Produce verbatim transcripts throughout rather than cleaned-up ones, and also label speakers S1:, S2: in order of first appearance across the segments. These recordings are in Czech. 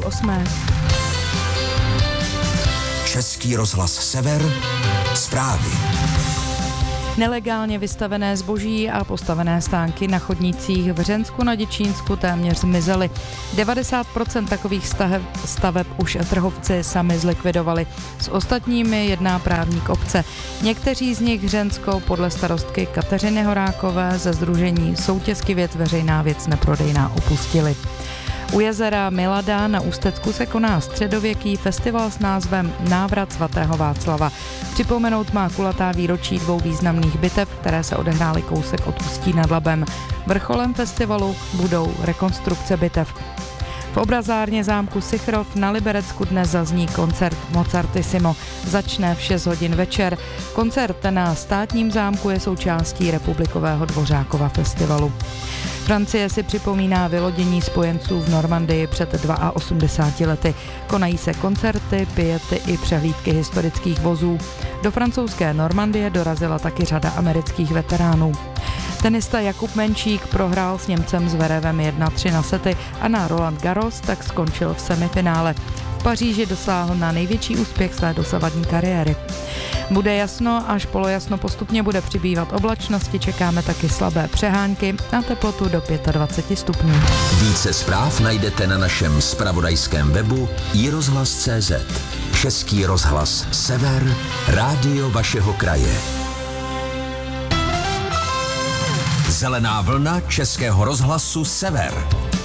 S1: půl osmé.
S2: Český rozhlas Sever, zprávy.
S1: Nelegálně vystavené zboží a postavené stánky na chodnících v Hřensku na Děčínsku téměř zmizely. devadesát procent takových staveb, staveb už trhovci sami zlikvidovali. S ostatními jedná právník obce. Někteří z nich Hřensko podle starostky Kateřiny Horákové ze sdružení Soutězky věc veřejná věc neprodejná opustili. U jezera Milada na Ústecku se koná středověký festival s názvem Návrat svatého Václava. Připomenout má kulatá výročí dvou významných bitev, které se odehrály kousek od Ústí nad Labem. Vrcholem festivalu budou rekonstrukce bitev. V obrazárně zámku Sichrov na Liberecku dnes zazní koncert Mozartissimo. Začne v šest hodin večer. Koncert na státním zámku je součástí republikového Dvořákova festivalu. Francie si připomíná vylodění spojenců v Normandii před osmdesáti dvěma lety. Konají se koncerty, piety i přehlídky historických vozů. Do francouzské Normandie dorazila taky řada amerických veteránů. Tenista Jakub Menčík prohrál s Němcem Zverevem jedna tři na sety a na Roland Garros tak skončil v semifinále. V Paříži dosáhl na největší úspěch své dosavadní kariéry. Bude jasno, až polojasno postupně bude přibývat oblačnosti, čekáme taky slabé přehánky a teplotu do dvacet pět stupňů.
S2: Více zpráv najdete na našem zpravodajském webu i rozhlas tečka cé zet. Český rozhlas Sever, rádio vašeho kraje. Zelená vlna Českého rozhlasu Sever.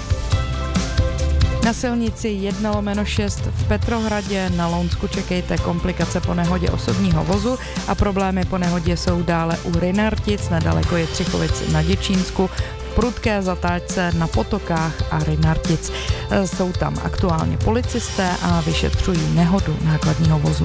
S1: Na silnici jedna lomeno šest v Petrohradě na Lounsku čekejte komplikace po nehodě osobního vozu a problémy po nehodě jsou dále u Rynartic, nedaleko Jitřichovic na Děčínsku, v prudké zatáčce na Potokách a Rynartic. Jsou tam aktuálně policisté a vyšetřují nehodu nákladního vozu.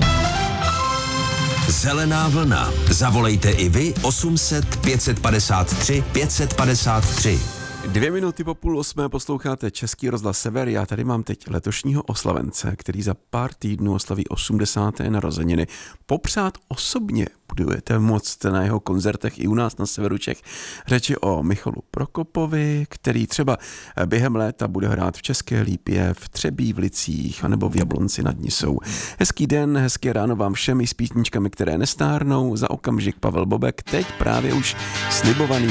S2: Zelená vlna. Zavolejte i vy osm set pět padesát tři pět padesát tři.
S3: Dvě minuty po půl osmé posloucháte Český rozhlas Sever. Já tady mám teď letošního oslavence, který za pár týdnů oslaví osmdesáté narozeniny. Popřát osobně budete moct na jeho koncertech i u nás na severu Čech. Řeči o Michalu Prokopovi, který třeba během léta bude hrát v České Lípě, v Třebí, v Licích anebo v Jablonci nad Nisou. Hezký den, hezké ráno vám všem i s písničkami, které nestárnou. Za okamžik Pavel Bobek, teď právě už slibovaný